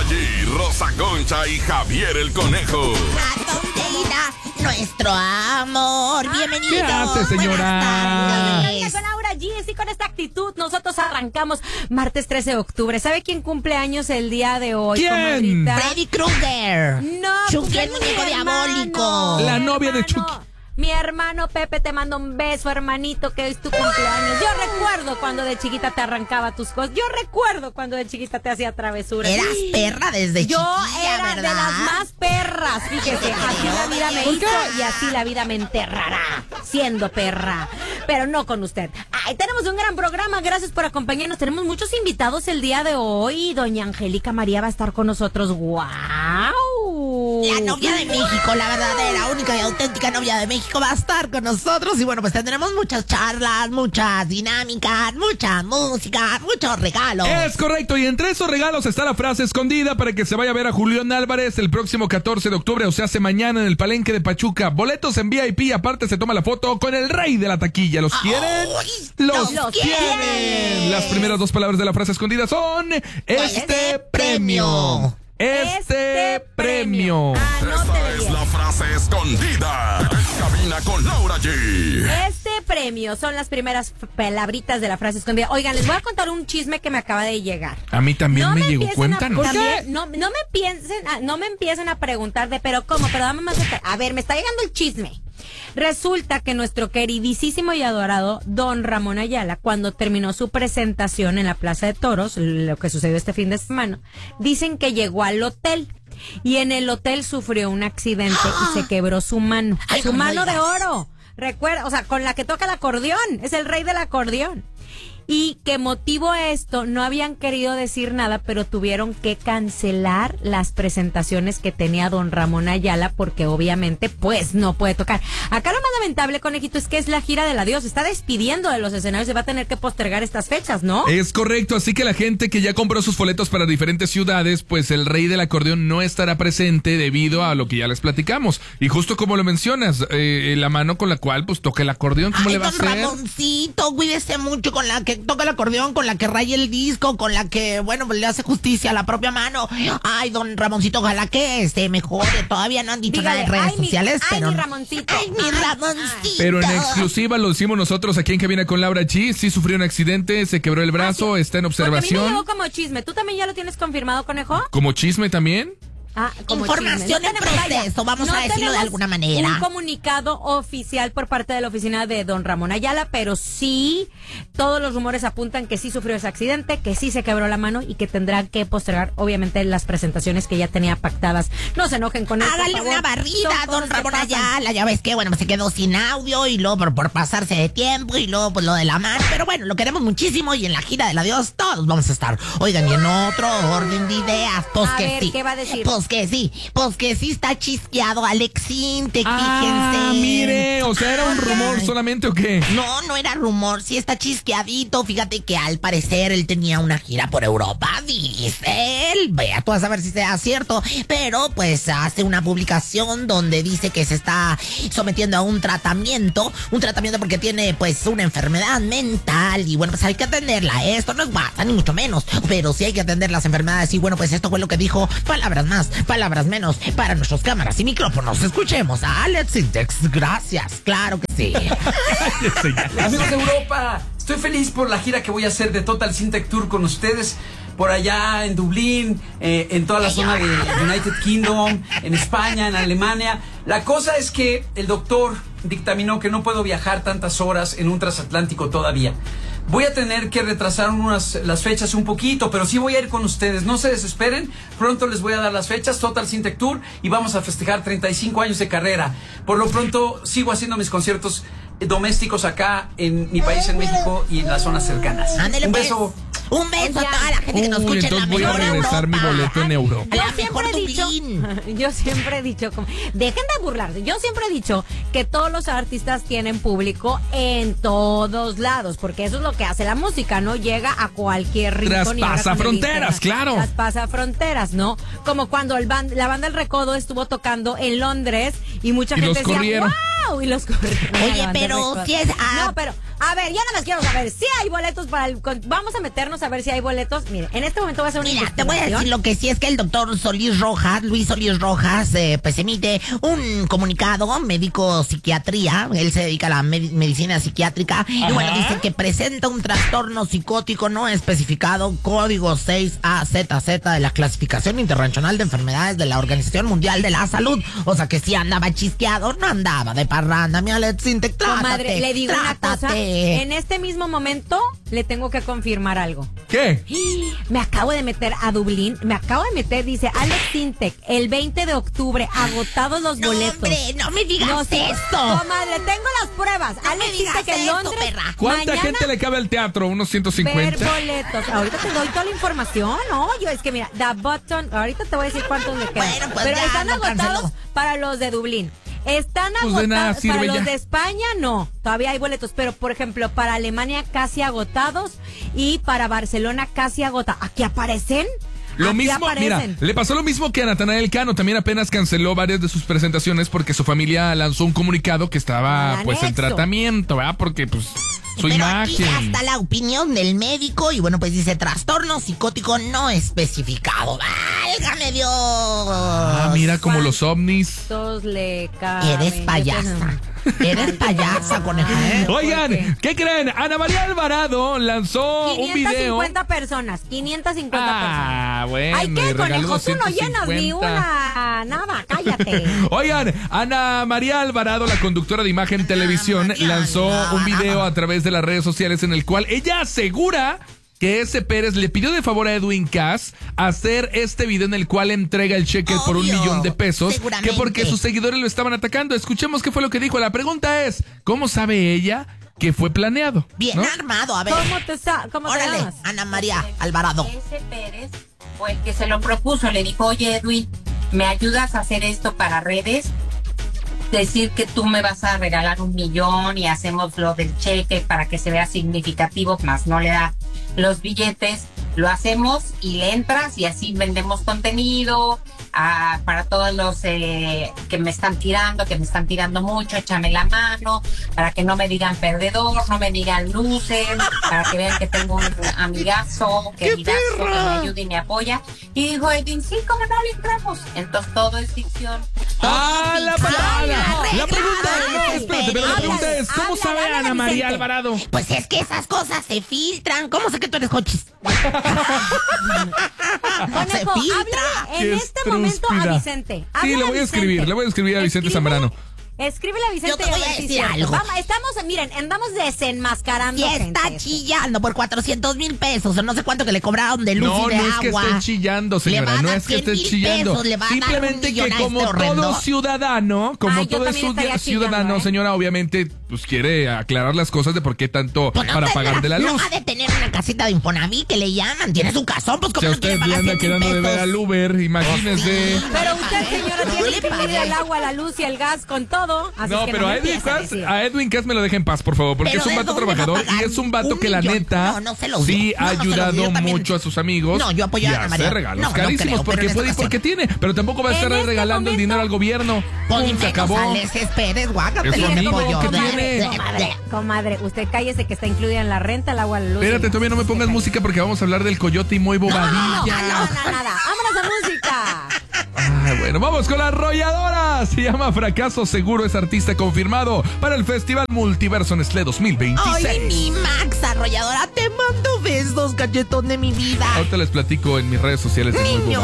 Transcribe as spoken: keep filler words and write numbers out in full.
G, Rosa Concha y Javier el Conejo. ¿A dónde irá nuestro amor? Bienvenido. ¿Qué hace, señora? Buenas tardes. Con Laura G, y con esta actitud nosotros arrancamos martes trece de octubre. ¿Sabe quién cumple años el día de hoy, ¿Quién? comadrita? Freddy Krueger. No, Chucky, el pues, muñeco mi diabólico. hermano, La mi novia de hermano. Chucky. Mi hermano Pepe te manda un beso, hermanito, que es tu cumpleaños. Yo recuerdo cuando de chiquita te arrancaba tus cosas. Yo recuerdo cuando de chiquita te hacía travesuras. Eras perra desde Yo chiquilla, era ¿verdad? de las más perras. Fíjese, así la vida me hizo y así la vida me enterrará, siendo perra. Pero no con usted. Ay, tenemos un gran programa. Gracias por acompañarnos. Tenemos muchos invitados el día de hoy. Doña Angélica María va a estar con nosotros. ¡Wow! La novia de México, la verdadera, única y auténtica novia de México va a estar con nosotros. Y bueno, pues tendremos muchas charlas, muchas dinámicas, mucha música, muchos regalos. Es correcto, y entre esos regalos está la frase escondida para que se vaya a ver a Julián Álvarez el próximo catorce de octubre, o sea, hace mañana en el Palenque de Pachuca. Boletos en V I P, aparte se toma la foto con el rey de la taquilla. ¿Los quieren? ¡Ay, ¡Los, los quieren! quieren! Las primeras dos palabras de la frase escondida son este premio. Este, Este premio. premio. Anótele Esta es bien. la frase escondida. En cabina con Laura G. Este premio son las primeras f- palabritas de la frase escondida. Oigan, les voy a contar un chisme que me acaba de llegar. A mí también me, llegó, empiecen a- cuéntanos. también- no, no me piensen, a- no me empiecen a preguntar de, pero ¿cómo? Pero dame más detalles. A ver, me está llegando el chisme. Resulta que nuestro queridísimo y adorado Don Ramón Ayala, cuando terminó su presentación en la Plaza de Toros, lo que sucedió este fin de semana, dicen que llegó al hotel y en el hotel sufrió un accidente y se quebró su mano. Ay, Su no me mano de digas. oro. Recuerda, o sea, con la que toca el acordeón. Es el rey del acordeón. Y que motivo a esto, no habían querido decir nada, pero tuvieron que cancelar las presentaciones que tenía don Ramón Ayala, porque obviamente, pues, no puede tocar. Acá lo más lamentable, conejito, es que es la gira del adiós. Se está despidiendo de los escenarios, se va a tener que postergar estas fechas, ¿no? Es correcto, así que la gente que ya compró sus boletos para diferentes ciudades, pues el rey del acordeón no estará presente debido a lo que ya les platicamos. Y justo como lo mencionas, eh, la mano con la cual pues toca el acordeón, ¿cómo Ay, le va a don hacer? Ramoncito, cuídese mucho con la que toca el acordeón, con la que raya el disco, con la que, bueno, pues le hace justicia a la propia mano. Ay, don Ramoncito, ojalá que este mejore. Todavía no han dicho Dígale, nada en redes ay, mi- sociales, ay, pero... mi Ramoncito. Ay, mi Ramoncito. Pero en exclusiva lo decimos nosotros aquí en Cabina con Laura G. Sí sufrió un accidente, se quebró el brazo, está en Porque a mí me observación. llegó como chisme. ¿Tú también ya lo tienes confirmado, conejo? Como chisme también. Ah, como Información chisme. en proceso, vamos a decirlo de tenemos alguna manera. Un comunicado oficial por parte de la oficina de don Ramón Ayala, pero sí, todos los rumores apuntan que sí sufrió ese accidente, que sí se quebró la mano y que tendrán que postergar, obviamente, las presentaciones que ya tenía pactadas. No se enojen con él, por Hágale favor. una barrida, Son don cosas que Ramón pasan. Ayala. Ya ves que, bueno, pues se quedó sin audio y luego por, por pasarse de tiempo y luego pues lo de la mano. Pero bueno, lo queremos muchísimo y en la gira del adiós todos vamos a estar. Oigan, y en otro orden de ideas, pues A que ver, sí. ¿qué va a decir? Pues que sí, pues que sí está chisqueado Alexín, te Ah, fíjense. mire, o sea, ¿era un rumor Ay. solamente o qué? No, no era rumor, sí está chisqueadito. Fíjate que al parecer él tenía una gira por Europa, dice él. Vea tú a saber si sea cierto. Pero pues hace una publicación donde dice que se está sometiendo a un tratamiento. Un tratamiento porque tiene pues una enfermedad mental. Y bueno, pues hay que atenderla. Esto no es bata, ni mucho menos. Pero sí hay que atender las enfermedades. Y bueno, pues esto fue lo que dijo. Palabras más, palabras menos. Para nuestras cámaras y micrófonos, escuchemos a Alex Intex. Gracias, claro que sí. Amigos de Europa, estoy feliz por la gira que voy a hacer de Total Syntec Tour con ustedes. Por allá en Dublín, eh, en toda la zona de United Kingdom, en España, en Alemania. La cosa es que el doctor dictaminó que no puedo viajar tantas horas en un transatlántico todavía. Voy a tener que retrasar unas, las fechas un poquito, pero sí voy a ir con ustedes. No se desesperen, pronto les voy a dar las fechas, Total Syntec Tour, y vamos a festejar treinta y cinco años de carrera. Por lo pronto sigo haciendo mis conciertos domésticos acá en mi país, en México, y en las zonas cercanas. Ándele, Un pues. beso. Un beso a toda la gente que nos Uy, escucha en la entonces voy a mejor regresar mi Europa. boleto en euro. A la Yo siempre mejor he dicho, Dublín. yo siempre he dicho, como, dejen de burlarse. Yo siempre he dicho que todos los artistas tienen público en todos lados, porque eso es lo que hace la música, ¿no? Llega a cualquier rincón. y ahora Traspasa con el fronteras, internet, claro. Traspasa fronteras, ¿no? Como cuando el band, la banda El Recodo estuvo tocando en Londres y mucha Y gente los decía, corrieron. ¡wow! Y los corrieron. Oye, La banda El pero Recodo. si es- ah, No, pero A ver, ya nada más quiero saber si hay boletos para el... con- Vamos a meternos a ver si hay boletos. Mire, en este momento va a ser una Mira, te voy a investigación. decir lo que sí es que el doctor Solís Rojas, Luis Solís Rojas, eh, pues emite un comunicado, médico psiquiatría, él se dedica a la med- medicina psiquiátrica, y bueno, dice que presenta un trastorno psicótico no especificado, código seis A Z Z de la clasificación internacional de enfermedades de la Organización Mundial de la Salud. O sea que si andaba chisqueado, no andaba de parranda, mi Alex Sintek, trátate, Comadre, le digo una cosa. trátate. En este mismo momento le tengo que confirmar algo. ¿Qué? Me acabo de meter a Dublín, me acabo de meter, dice Alex Sintek, el veinte de octubre, agotados los No, boletos. hombre, no me digas No sé, esto. Comadre, tengo las pruebas. No Alex me digas Sintek en eso, Londres. perra. ¿Cuánta mañana gente le cabe al teatro? ¿Unos ciento ver cincuenta? boletos. Ahorita te doy toda la información, ¿no? Yo es que mira, The Button, ahorita te voy a decir cuántos le quedan. Bueno, pues Pero ya están lo agotados canceló. para los de Dublín. Están Pues de agotados nada sirve para los ya. de España, no. Todavía hay boletos, pero por ejemplo, para Alemania casi agotados y para Barcelona casi agotados. ¿Aquí aparecen? Lo Aquí mismo, mira, aparecen. le pasó lo mismo que a Natanael Cano, también apenas canceló varias de sus presentaciones porque su familia lanzó un comunicado que estaba Al pues en anexo. tratamiento, ¿verdad? Porque pues su Pero aquí imagen. hasta la opinión del médico y bueno, pues dice trastorno psicótico no especificado. ¡Válgame Dios! Ah, mira como los ovnis. Todos le caben. Eres Yo payasa. tengo- Eres payasa, coneja. ¿eh? Oigan, qué? ¿qué creen? Ana María Alvarado lanzó un quinientas video. cincuenta personas, quinientas cincuenta personas. Ah, bueno. Ay, y ¿qué, regaló conejo? Tú no ciento llenas ni cincuenta. una. Nada, cállate. Oigan, Ana María Alvarado, la conductora de Imagen Televisión, María lanzó un Alvarado. video a través de las redes sociales en el cual ella asegura que ese Pérez le pidió de favor a Edwin Cass hacer este video en el cual entrega el cheque por un Obvio, millón de pesos, que seguramente. porque sus seguidores lo estaban atacando. Escuchemos qué fue lo que dijo. La pregunta es, ¿cómo sabe ella que fue planeado? Bien ¿no? armado, a ver. ¿Cómo te, sa- cómo te Órale, llamas? Ana María Alvarado. Ese Pérez fue el que se lo propuso, le dijo, oye Edwin, ¿me ayudas a hacer esto para redes? Decir que tú me vas a regalar un millón y hacemos lo del cheque para que se vea significativo, más no le da los billetes, lo hacemos y le entras y así vendemos contenido ah, para todos los eh, que me están tirando, que me están tirando mucho, échame la mano, para que no me digan perdedor, no me digan loser, para que vean que tengo un amigazo, queridazo, que me ayuda y me apoya. Y dijo Edwin, sí, ¿cómo no le entramos? Entonces todo es ficción. Ah, la, Ay, la- la arreglado, pregunta es, no, ay, espérate, pero la Pérez. pregunta es, ¿cómo Háblale, sabe háblale, Ana María Vicente. Alvarado? Pues es que esas cosas se filtran. ¿Cómo sé que tú eres cochis? Se Conejo, filtra. háblale en Qué este momento a estrúspida. Vicente. Sí, Háblale le a voy a escribir, Vicente. le voy a escribir a Vicente Escríbele- Zambrano. Escríbele a Vicente. Yo te y a voy a ver si decir es cierto. algo. Vamos, estamos, miren, andamos desenmascarando Y gente. está chillando por cuatrocientos mil pesos o no sé cuánto que le cobraron de luz No, y de no es que agua. esté chillando, Le va señora, a no dar es que cien esté mil chillando. pesos, le va a dar un Simplemente millón que a como este horrendo. todo ciudadano, como Ah, yo todo también ciu- estaría ciudadano, chillando, ¿eh? señora, obviamente, pues quiere aclarar las cosas de por qué tanto Pues no para tendrá- pagar de la No luz. ha de tener una casita de Infonavit que le llaman. Tiene su casón, pues Si como a no usted quiere le pagar anda cien mil quedando de ver pesos. al Uber, imagínese. Pero usted, señora, No tiene le que pagué. incluir el agua, la luz y el gas con todo. Así No, es que pero no a me Edwin empiece a Cass, decir. a Edwin Cass me lo deja en paz, por favor, porque Pero es un ¿de vato dónde va a trabajador pagar y es un vato un que la millón? neta No, no se los sí dio. ha No, no se los dio. ayudado Yo también- mucho a sus amigos. No, yo apoyo y a Ana hace María. regalos No, no carísimos creo, pero porque en esta puede y ocasión. porque tiene, pero tampoco va a En estar este regalando el momento- dinero al gobierno. Pues Pum, ni se menos acabó. Alex Pérez, guácate. Es su le amigo, pollo. ¿qué Comadre, tiene? Comadre, comadre, usted cállese que está incluida en la renta, el agua, la luz. Espérate, y- todavía no me pongas Cállese. música porque vamos a hablar del coyote y muy No, no, bobadilla. no, no, nada. Vámonos a música. Ay, bueno, vamos con la arrolladora. Se llama Fracaso Seguro, es artista confirmado para el Festival Multiverso Nestlé dos mil veintiséis. Ay, mi Max arrolladora, te mando besos, cachetón de mi vida. Ahorita les platico en mis redes sociales de muy Niño